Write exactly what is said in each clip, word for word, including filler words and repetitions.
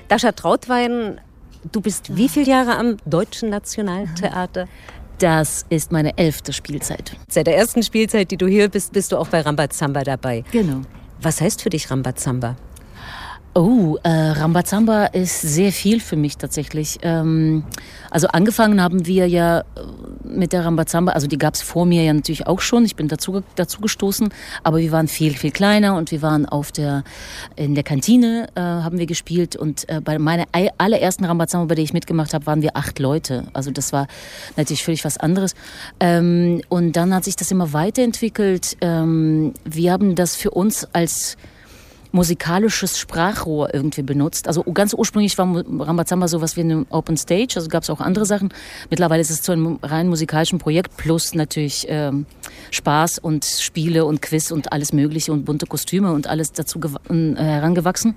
Dascha Trautwein, du bist wie viele Jahre am Deutschen Nationaltheater? Das ist meine elfte Spielzeit. Seit der ersten Spielzeit, die du hier bist, bist du auch bei Rambazamba dabei. Genau. Was heißt für dich Rambazamba? Oh, äh, Rambazamba ist sehr viel für mich tatsächlich. Ähm, also angefangen haben wir ja mit der Rambazamba, also die gab es vor mir ja natürlich auch schon. Ich bin dazu, dazu gestoßen, aber wir waren viel, viel kleiner und wir waren auf der, in der Kantine äh, haben wir gespielt und äh, bei meiner allerersten Rambazamba, bei der ich mitgemacht habe, waren wir acht Leute. Also das war natürlich völlig was anderes. Ähm, und dann hat sich das immer weiterentwickelt. Ähm, wir haben das für uns als musikalisches Sprachrohr irgendwie benutzt. Also ganz ursprünglich war Rambazamba sowas wie eine Open Stage, also gab es auch andere Sachen. Mittlerweile ist es zu einem rein musikalischen Projekt plus natürlich ähm, Spaß und Spiele und Quiz und alles Mögliche und bunte Kostüme und alles dazu äh, herangewachsen.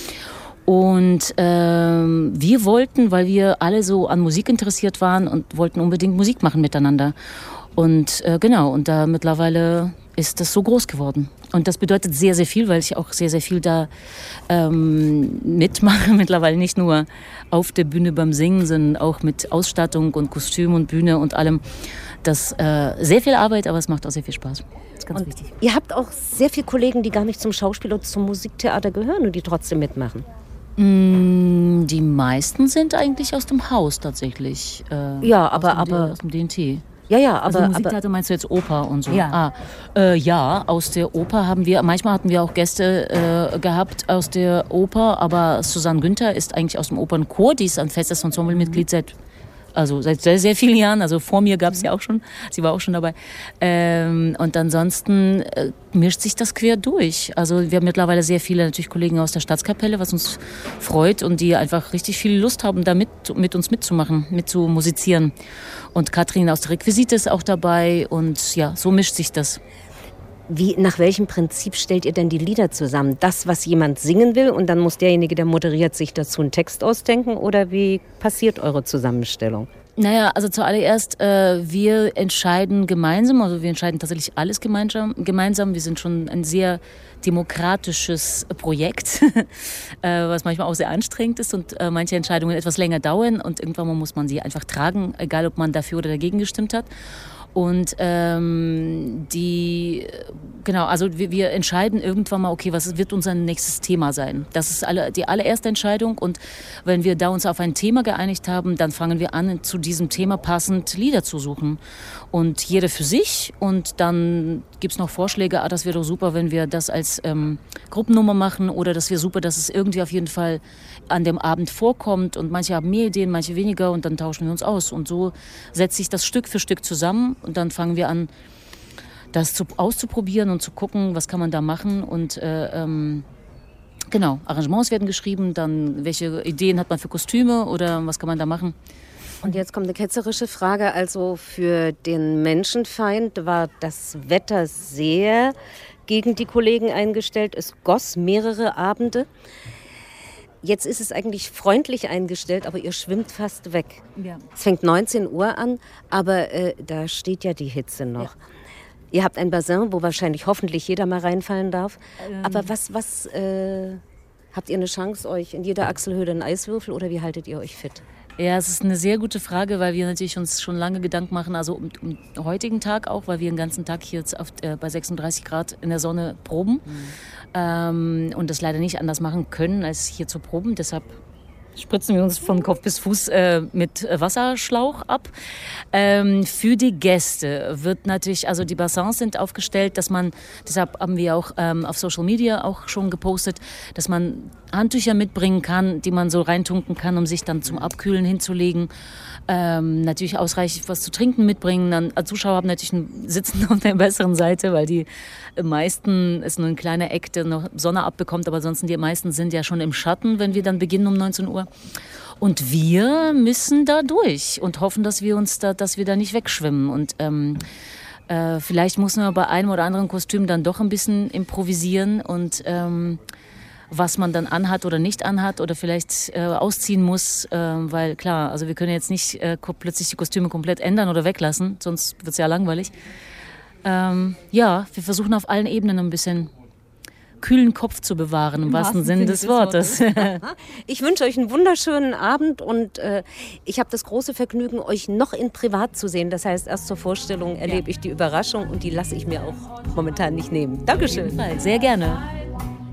Und ähm, wir wollten, weil wir alle so an Musik interessiert waren und wollten unbedingt Musik machen miteinander. Und äh, genau, und da mittlerweile ist das so groß geworden. Und das bedeutet sehr, sehr viel, weil ich auch sehr, sehr viel da ähm, mitmache. Mittlerweile nicht nur auf der Bühne beim Singen, sondern auch mit Ausstattung und Kostüm und Bühne und allem. Das ist äh, sehr viel Arbeit, aber es macht auch sehr viel Spaß. Das ist ganz und wichtig. Ihr habt auch sehr viele Kollegen, die gar nicht zum Schauspiel oder zum Musiktheater gehören und die trotzdem mitmachen. Mm, die meisten sind eigentlich aus dem Haus tatsächlich. Äh, ja, aber, aus dem, aber aus dem D N T. Ja, ja, aber... Also Musiktheater meinst du jetzt Oper und so? Ja. Ah, äh, ja, aus der Oper haben wir, manchmal hatten wir auch Gäste äh, gehabt aus der Oper, aber Susanne Günther ist eigentlich aus dem Opernchor, die ist ein festes Ensemblemitglied seit, also seit sehr, sehr vielen Jahren, also vor mir gab es ja auch schon, sie war auch schon dabei. Ähm, und ansonsten äh, mischt sich das quer durch. Also wir haben mittlerweile sehr viele natürlich Kollegen aus der Staatskapelle, was uns freut und die einfach richtig viel Lust haben, da mit, mit uns mitzumachen, mitzumusizieren. Und Katrin aus der Requisite ist auch dabei und ja, so mischt sich das. Wie, nach welchem Prinzip stellt ihr denn die Lieder zusammen? Das, was jemand singen will und dann muss derjenige, der moderiert, sich dazu einen Text ausdenken? Oder wie passiert eure Zusammenstellung? Naja, also zuallererst, äh, wir entscheiden gemeinsam, also wir entscheiden tatsächlich alles gemeinsam. gemeinsam. Wir sind schon ein sehr demokratisches Projekt, äh, was manchmal auch sehr anstrengend ist und äh, manche Entscheidungen etwas länger dauern und irgendwann mal muss man sie einfach tragen, egal ob man dafür oder dagegen gestimmt hat. Und ähm, die, genau, also wir, wir entscheiden irgendwann mal, okay, was wird unser nächstes Thema sein? Das ist alle, die allererste Entscheidung und wenn wir da uns auf ein Thema geeinigt haben, dann fangen wir an, zu diesem Thema passend Lieder zu suchen. Und jeder für sich und dann gibt's noch Vorschläge, ah, das wäre doch super, wenn wir das als ähm, Gruppennummer machen oder das wäre super, dass es irgendwie auf jeden Fall an dem Abend vorkommt und manche haben mehr Ideen, manche weniger und dann tauschen wir uns aus und so setzt sich das Stück für Stück zusammen und dann fangen wir an, das zu, auszuprobieren und zu gucken, was kann man da machen und äh, ähm, genau, Arrangements werden geschrieben, dann welche Ideen hat man für Kostüme oder was kann man da machen. Und jetzt kommt eine ketzerische Frage. Also für den Menschenfeind war das Wetter sehr gegen die Kollegen eingestellt. Es goss mehrere Abende. Jetzt ist es eigentlich freundlich eingestellt, aber ihr schwimmt fast weg. Ja. Es fängt neunzehn Uhr an, aber äh, da steht ja die Hitze noch. Ja. Ihr habt ein Bassin, wo wahrscheinlich hoffentlich jeder mal reinfallen darf. Ähm. Aber was, was äh, habt ihr eine Chance, euch in jeder Achselhöhle einen Eiswürfel oder wie haltet ihr euch fit? Ja, es ist eine sehr gute Frage, weil wir natürlich uns schon lange Gedanken machen, also um, um den heutigen Tag auch, weil wir den ganzen Tag hier jetzt auf, äh, bei sechsunddreißig Grad in der Sonne proben mhm. ähm, und das leider nicht anders machen können, als hier zu proben. Deshalb spritzen wir uns von Kopf bis Fuß äh, mit Wasserschlauch ab. Ähm, für die Gäste wird natürlich, also die Bassins sind aufgestellt, dass man, deshalb haben wir auch ähm, auf Social Media auch schon gepostet, dass man Handtücher mitbringen kann, die man so reintunken kann, um sich dann zum Abkühlen hinzulegen. Ähm, natürlich ausreichend was zu trinken mitbringen. Dann, als Zuschauer haben natürlich einen, sitzen auf der besseren Seite, weil die meisten, ist nur ein kleiner Eck, der noch Sonne abbekommt, aber ansonsten die meisten sind ja schon im Schatten, wenn wir dann beginnen um neunzehn Uhr. Und wir müssen da durch und hoffen, dass wir uns da, dass wir da nicht wegschwimmen. Und ähm, äh, vielleicht muss man bei einem oder anderen Kostüm dann doch ein bisschen improvisieren und ähm, was man dann anhat oder nicht anhat oder vielleicht äh, ausziehen muss, äh, weil klar, also wir können jetzt nicht äh, plötzlich die Kostüme komplett ändern oder weglassen, sonst wird es ja langweilig. Ähm, ja, wir versuchen auf allen Ebenen ein bisschen kühlen Kopf zu bewahren, im, Im wahrsten Sinne des Wortes. Wortes. Ich wünsche euch einen wunderschönen Abend und äh, ich habe das große Vergnügen, euch noch in privat zu sehen. Das heißt, erst zur Vorstellung erlebe ja. ich die Überraschung und die lasse ich mir auch momentan nicht nehmen. Dankeschön. Sehr gerne.